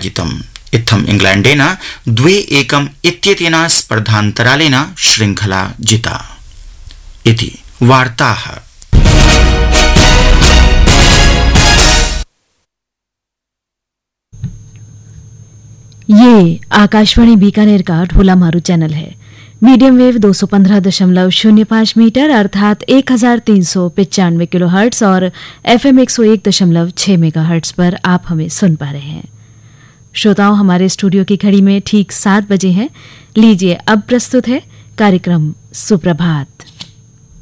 पराजितम्। इत्थम् इंग्लैंडेन 2-1 इत्येतेन स्पर्धान्तरालेन श्रृंखला जिता। इति वार्ताः। ये आकाशवाणी बीकानेर का ढोला मारू चैनल है। मीडियम वेव 215.05 मीटर अर्थात 1395 किलोहर्ट्ज और FM 101.6 मेगाहर्ट्ज पर आप हमें सुन पा रहे हैं। श्रोताओं, हमारे स्टूडियो की घड़ी में ठीक 7 बजे हैं। लीजिए अब प्रस्तुत है कार्यक्रम सुप्रभात।